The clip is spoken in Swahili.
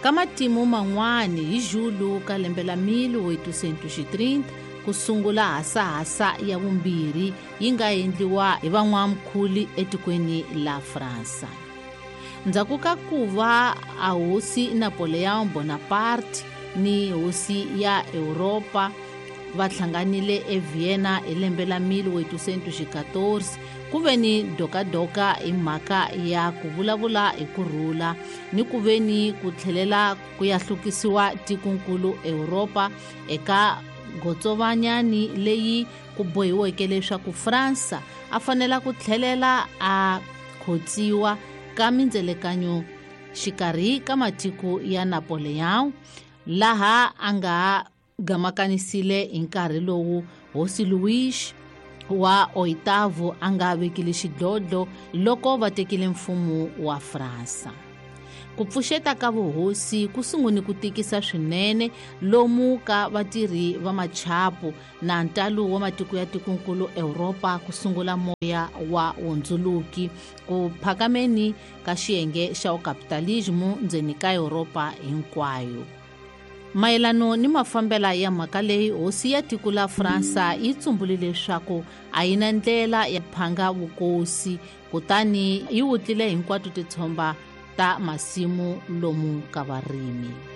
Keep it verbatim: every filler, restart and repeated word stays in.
ka matimu man'wani hi Julu ka lembe la mille huit cent trente ku sungula hasahasa ya vumbirhi yi nga endliwa hi van'wamkhuli etikweni la Fransa. Ndzhaku ka ku va a hosi Napoleon Bonaparte ni hosi ya Europa va hlanganile eVienna hi lembe la mille huit cent quatorze ku ve ni dokadoka hi mhaka ya ku vulavula hi kurhula ni ku ve ni ku tlhelela ku ya hlukisiwa tikonkulu Europa eka gotsovanyani leyi ku bohiweke leswaku Fransa a fanela ku tlhelela a khotsiwa ka mindzelekanyo xikarhi ka matiko ya Napoleon laha a nga gamakanisile hi nkarhi lowu hosi Louis wa Oitavo a nga vekile xidlodlo loko va tekile mfumo wa Fransa. Ku pfuxeta ka vuhosi ku sungune ku tikisa swinene lomu ka vatirhi va machapu na ntalo wa matiko ya tikonkulu Europa ku sungula moya wa hundzuluki ku phakameni ka xiyenge xa kapitalismo ndzeni ka Europa hinkwayo. Mayelano ni mafambela ya mhaka leyi hosi ya tiko la Fransa yi tsumbulile leswaku a yi na ndlela ya phanga vukosi kutani yi wutlile hinkwato titshomba ta masimu lomu ka varimi.